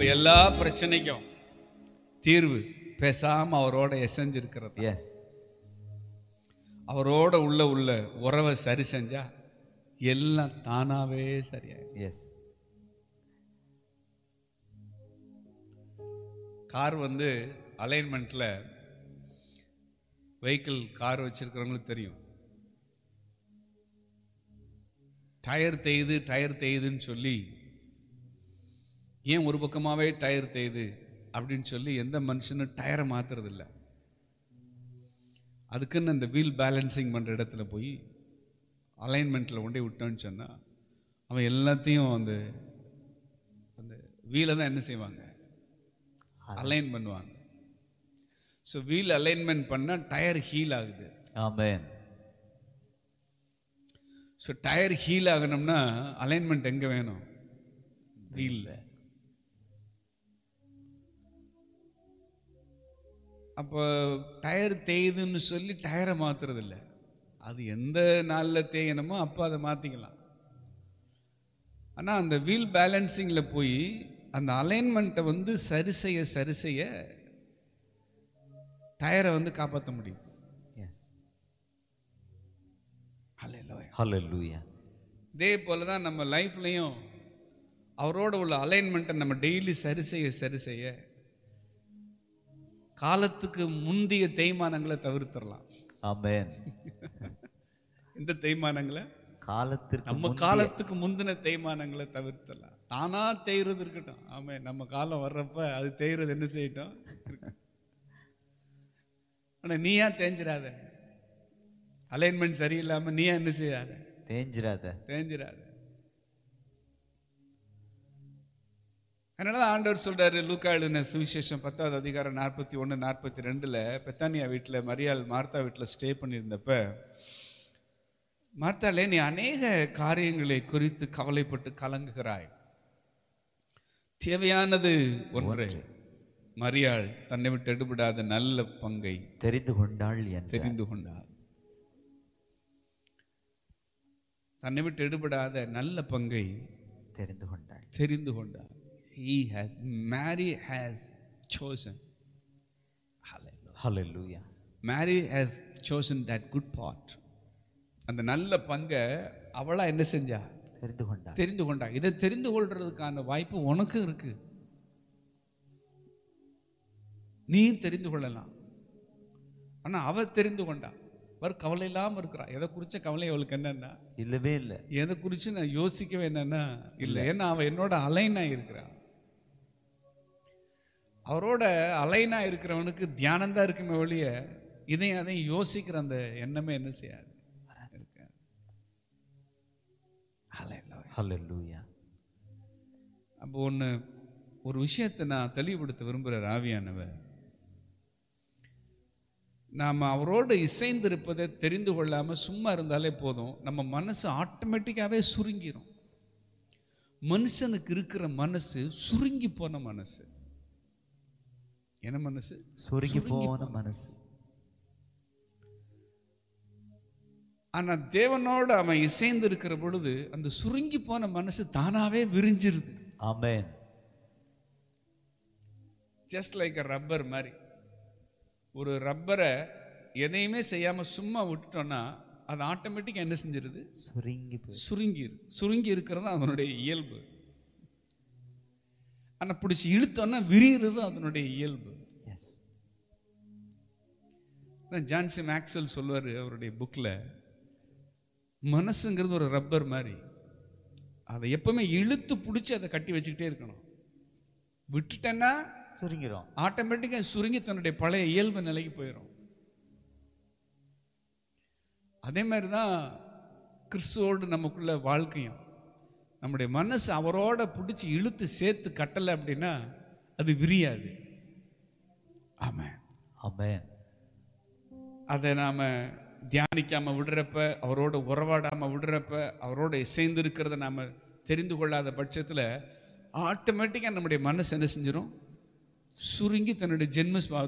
நம்முடைய எல்லா பிரச்சனைக்கும் தீர்வு பேசாம அவரோட எசைஞ்சிருக்கிறது. அவரோட உள்ள உறவை சரி செஞ்சா எல்லாம் தானாவே சரியாயிடும். கார் அலைன்மெண்ட்ல வெஹிக்கிள் கார் வச்சிருக்கிறவங்களுக்கு தெரியும். டயர் தேயுதுன்னு சொல்லி ஏன் ஒரு பக்கமாவே டயர் தேயுது அப்படின்னு சொல்லி எந்த மனுஷனும் டயரை மாத்துறது இல்லை. அதுக்குன்னு அந்த வீல் பேலன்சிங் பண்ற இடத்துல போய் அலைன்மெண்ட்ல கொண்டே விட்டோன்னு சொன்னா அவன் எல்லாத்தையும் அந்த வீலை தான் என்ன செய்வாங்க, அலைன் பண்ணுவாங்க. ஸோ வீல் அலைன்மெண்ட் பண்ணா டயர் ஹீல் ஆகுது. ஆமென். ஸோ டயர் ஹீல் ஆகணும்னா அலைன்மெண்ட் எங்க வேணும்? வீல்ல. அப்போ டயர் தேயுதுன்னு சொல்லி டயரை மாத்துறது இல்லை. அது எந்த நாளில் தேயணுமோ அப்போ அதை மாற்றிக்கலாம். ஆனால் அந்த வீல் பேலன்சிங்கில் போய் அந்த அலைன்மெண்ட்டை சரி செய்ய டயரை காப்பாற்ற முடியும். ஹல்லேலூயா. இதே போல தான் நம்ம லைஃப்லையும் அவரோட உள்ள அலைன்மெண்ட்டை நம்ம டெய்லி சரி செய்ய காலத்துக்கு முந்தைய தேய்மானங்களை தவிர்த்திடலாம். ஆமென். இந்த தேய்மானங்களை நம்ம காலத்துக்கு முந்தின தேய்மானங்களை தவிர்த்திடலாம். தானா தேய்றது இருக்கட்டும். ஆமே, நம்ம காலம் வர்றப்ப அது தேய்றது என்ன செய்யட்டும். ஆனா நீயா தேஞ்சிராத. அலைன்மெண்ட் சரியில்லாம நீயா என்ன செய்யாத, தேஞ்சிராத. அதனாலதான் ஆண்டவர் சொல்றாரு, லூக்கா எழுதின சுவிசேஷம் 10வது அதிகாரம் 41, 42 பெத்தானியா வீட்டுல மரியாள் மார்த்தா வீட்டுல ஸ்டே பண்ணியிருந்தப்ப, மார்த்தாளே, நீ அநேக காரியங்களை குறித்து கவலைப்பட்டு கலங்குகிறாய், தேவையானது ஒன்றே. மரியாள் தன்னை விட்டு எடுபடாத நல்ல பங்கை தெரிந்து கொண்டாள். தன்னை விட்டு எடுபடாத நல்ல பங்கை தெரிந்து கொண்டாள். Mary has chosen. Hallelujah. Mary has chosen that good part. அந்த நல்ல பங்கை அவளா என்ன செஞ்சா? தெரிந்து கொண்டா. இதை தெரிந்து கொள்றதுக்கான வாய்ப்பு உனக்கு இருக்கு. நீ தெரிந்து கொள்ளலாம். ஆனா அவ தெரிந்து கொண்டா. அவர் கவலை இல்லாம இருக்கிறா. எதை குறிச்ச கவலை அவளுக்கு என்னன்னா இல்லவே இல்லை. எதை குறிச்சு நான் யோசிக்கவே என்னன்னா இல்லை. ஏன்னா அவ என்னோட அலைனா இருக்கிறா. அவரோட அலைனா இருக்கிறவனுக்கு தியானம் தான் இருக்குமே ஒழிய அதையும் யோசிக்கிற அந்த எண்ணமே என்ன செய்யாது. அப்போ ஒரு விஷயத்தை நான் தெளிவுபடுத்த விரும்புகிற ஆவியானவர், நாம் அவரோடு இசைந்திருப்பதை தெரிந்து கொள்ளாமல் சும்மா இருந்தாலே போதும், நம்ம மனசு ஆட்டோமேட்டிக்காகவே சுருங்கிரும். மனுஷனுக்கு இருக்கிற மனசு சுருங்கி போன மனசு. என்ன மனசு? சுருங்கி போன மனசு. ஆனா தேவனோடு அவன் இசைந்து இருக்கிற பொழுது அந்த சுருங்கி போன மனசு தானாவே விரிஞ்சிருது. ஆமென். ஜஸ்ட் லைக் ரப்பர் மாதிரி. ஒரு ரப்பரை எதையுமே செய்யாம சும்மா விட்டுட்டோம்னா அது ஆட்டோமேட்டிக்கா என்ன செஞ்சிருது? சுருங்கி இருக்கிறது அதனுடைய இயல்பு. ஆனா பிடிச்சி இழுத்தோன்னா விரிகிறது அதனுடைய இயல்பு. ஜான்சி மேக்ஸ்வெல் சொல்வாரு அவருடைய புக்ல, மனசுங்கிறது ஒரு ரப்பர் மாதிரி. அதை எப்பவுமே இழுத்து பிடிச்சி அதை கட்டி வச்சுக்கிட்டே இருக்கணும். விட்டுட்டேன்னா சுருங்கிரும். ஆட்டோமேட்டிக்கா சுருங்கி தன்னுடைய பழைய இயல்பு நிலைக்கு போயிடும். அதே மாதிரிதான் கிறிஸ்துவோடு நமக்குள்ள வாழ்க்கையும். நம்முடைய மனசு அவரோட பிடிச்சி இழுத்து சேர்த்து கட்டலை அப்படின்னா அது விரியாது. ஆமென். ஆமென். அதை நாம தியானிக்காம விடுறப்ப, அவரோட உறவாடாம விடுறப்ப, அவரோட இசைந்து இருக்கிறத நாம தெரிந்து கொள்ளாத பட்சத்துல ஆட்டோமேட்டிக்கா நம்முடைய மனசு என்ன செஞ்சிடும்? சுருங்கி தன்னுடைய ஜென்ம